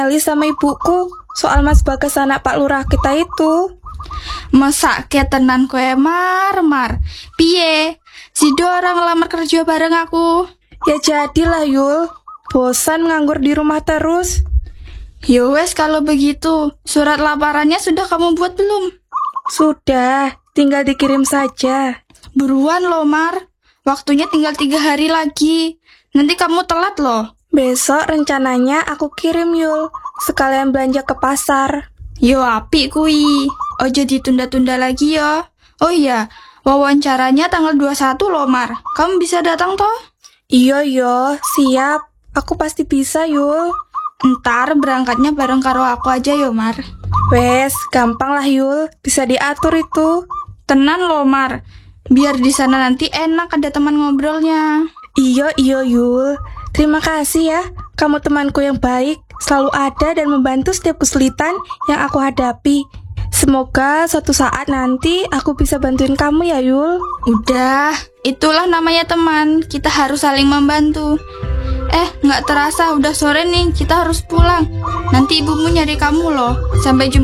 sama ibuku soal Mas Bagas anak Pak Lurah kita itu. Masa tenan kowe mar. Piye? Sido orang ngelamar kerja bareng aku. Ya jadilah Yul, bosan nganggur di rumah terus. Yowes kalau begitu, surat lamarannya sudah kamu buat belum? Sudah, tinggal dikirim saja. Buruan loh Mar, waktunya tinggal 3 hari lagi. Nanti kamu telat loh. Besok rencananya aku kirim Yul, sekalian belanja ke pasar. Yo apik kui, ojo ditunda-tunda lagi yo. Oh iya, wawancaranya tanggal 21 loh Mar, kamu bisa datang toh? Iya yo, siap, aku pasti bisa Yul. Ntar berangkatnya bareng karo aku aja yo Mar. Wes, gampang lah Yul, bisa diatur itu. Tenan loh Mar, biar di sana nanti enak ada teman ngobrolnya. Iya Yul, terima kasih ya, kamu temanku yang baik, selalu ada dan membantu setiap kesulitan yang aku hadapi. Semoga suatu saat nanti aku bisa bantuin kamu ya Yul. Udah, itulah namanya teman, kita harus saling membantu. Nggak terasa udah sore nih, kita harus pulang. Nanti ibumu nyari kamu loh. Sampai jumpa.